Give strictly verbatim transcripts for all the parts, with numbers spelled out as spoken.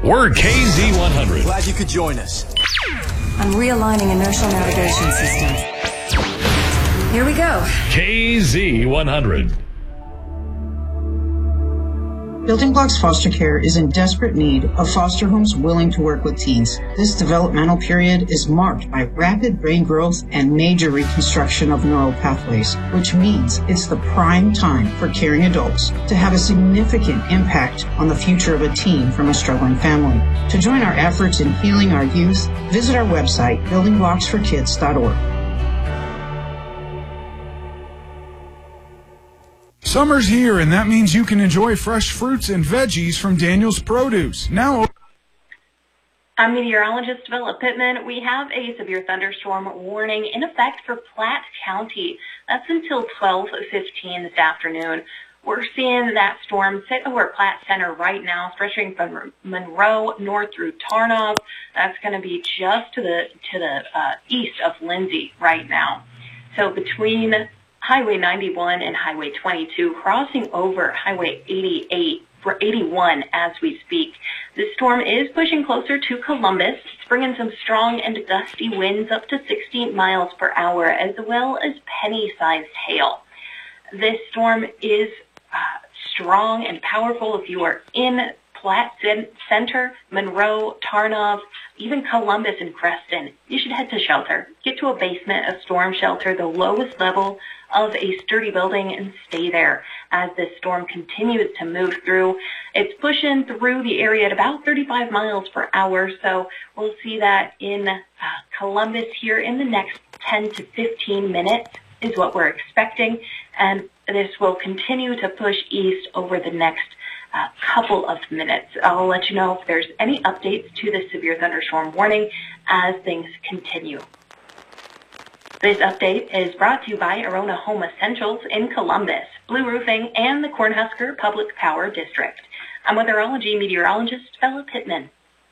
We're K Z one hundred. Glad you could join us. I'm realigning inertial navigation systems. Here we go. K Z one hundred. Building Blocks Foster Care is in desperate need of foster homes willing to work with teens. This developmental period is marked by rapid brain growth and major reconstruction of neural pathways, which means it's the prime time for caring adults to have a significant impact on the future of a teen from a struggling family. To join our efforts in healing our youth, visit our website, building blocks for kids dot org. Summer's here, and that means you can enjoy fresh fruits and veggies from Daniel's Produce. Now, I'm meteorologist Philip Pittman. We have a severe thunderstorm warning in effect for Platte County. That's until twelve fifteen this afternoon. We're seeing that storm sit over Platte Center right now, stretching from Monroe north through Tarnov. That's going to be just to the to the uh, east of Lindsay right now. So between Highway ninety-one and Highway twenty-two, crossing over Highway eighty-eight, for eighty-one as we speak. This storm is pushing closer to Columbus. It's bringing some strong and gusty winds up to sixty miles per hour, as well as penny-sized hail. This storm is uh, strong and powerful if you are in Platte Center, Monroe, Tarnov, even Columbus and Creston. You should head to shelter. Get to a basement, a storm shelter, the lowest level of a sturdy building, and stay there as this storm continues to move through. It's pushing through the area at about thirty-five miles per hour, so we'll see that in uh, Columbus here in the next ten to fifteen minutes is what we're expecting, and this will continue to push east over the next uh, couple of minutes. I'll let you know if there's any updates to the severe thunderstorm warning as things continue. This update is brought to you by Arona Home Essentials in Columbus, Blue Roofing, and the Cornhusker Public Power District. I'm weatherology meteorologist Philip Pittman.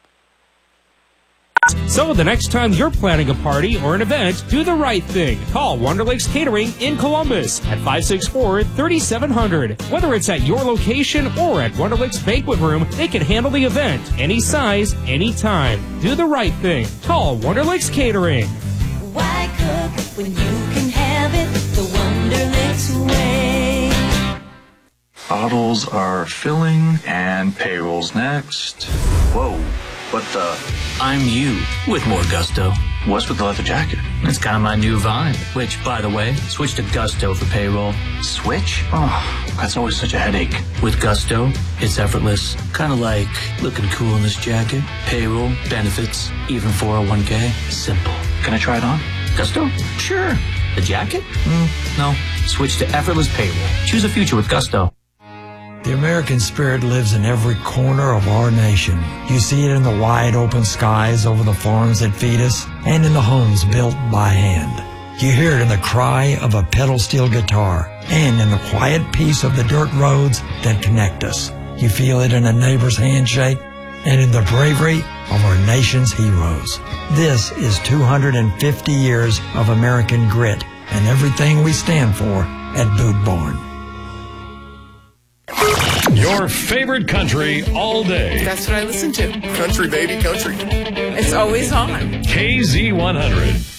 So the next time you're planning a party or an event, do the right thing. Call Wonder Lakes Catering in Columbus at five six four, three seven zero zero. Whether it's at your location or at Wonder Lakes Banquet Room, they can handle the event any size, anytime. Do the right thing. Call Wonder Lakes Catering. Why cook when you can have it the Wonder Lakes way? Bottles are filling and payroll's next. Whoa, what the? I'm you with more gusto. What's with the leather jacket? It's kind of my new vibe. Which, by the way, switch to Gusto for payroll. Switch? Oh, that's always such a headache. With Gusto, it's effortless. Kind of like looking cool in this jacket. Payroll, benefits, even four oh one k. Simple. Can I try it on? Gusto? Sure. The jacket? Mm, no. Switch to effortless payroll. Choose a future with Gusto. The American spirit lives in every corner of our nation. You see it in the wide open skies over the farms that feed us and in the homes built by hand. You hear it in the cry of a pedal steel guitar and in the quiet peace of the dirt roads that connect us. You feel it in a neighbor's handshake and in the bravery of our nation's heroes. This is two hundred fifty years of American grit and everything we stand for at Boot Barn. Your favorite country all day. That's what I listen to. Country, baby, country. It's always on. K Z one hundred.